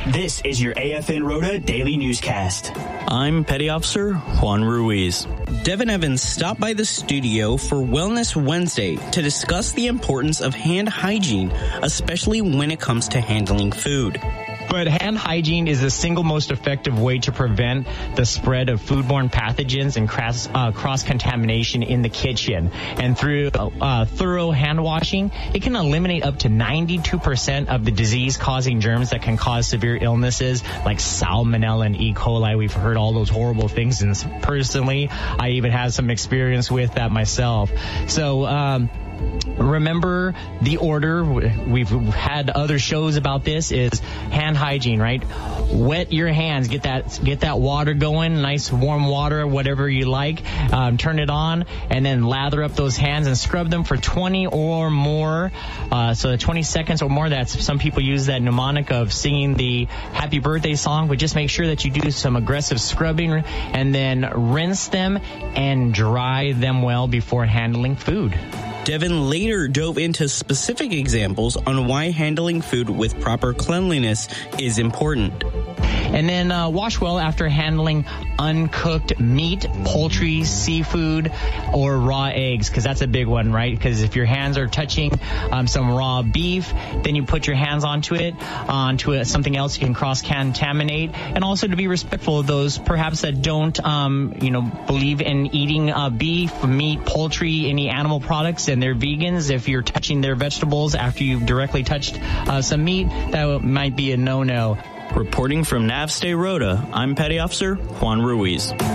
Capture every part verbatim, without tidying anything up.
This is your A F N Rota Daily Newscast. I'm Petty Officer Juan Ruiz. Devin Evans stopped by the studio for Wellness Wednesday to discuss the importance of hand hygiene, especially when it comes to handling food. But hand hygiene is the single most effective way to prevent the spread of foodborne pathogens and cross, uh, cross-contamination in the kitchen. And through uh, thorough hand washing, it can eliminate up to ninety-two percent of the disease-causing germs that can cause severe illnesses like Salmonella and E. coli. We've heard all those horrible things, and personally, I even had some experience with that myself. So, um, remember the order. We've had other shows about this. Is hand hygiene, right? Wet your hands. Get that get that water going. Nice warm water, whatever you like. Um, turn it on, and then lather up those hands and scrub them for twenty or more. Uh, so twenty seconds or more. That's some people use that mnemonic of singing the happy birthday song. But just make sure that you do some aggressive scrubbing, and then rinse them and dry them well before handling food. Devin later dove into specific examples on why handling food with proper cleanliness is important. And then uh, wash well after handling uncooked meat, poultry, seafood, or raw eggs, because that's a big one, right? Because if your hands are touching um, some raw beef, then you put your hands onto it, onto it, something else you can cross-contaminate. And also to be respectful of those perhaps that don't, um, you know, believe in eating uh, beef, meat, poultry, any animal products, and they're vegans. If you're touching their vegetables after you've directly touched uh, some meat, that might be a no-no. Reporting from Navstay Rota, I'm Petty Officer Juan Ruiz. A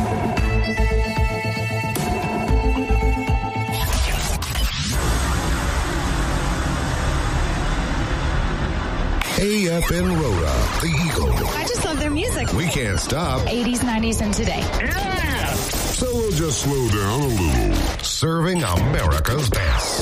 F N Rota, the Eagle. I just love their music. We can't stop. eighties, nineties, and today. Yeah! So we'll just slow down a little. Serving America's best.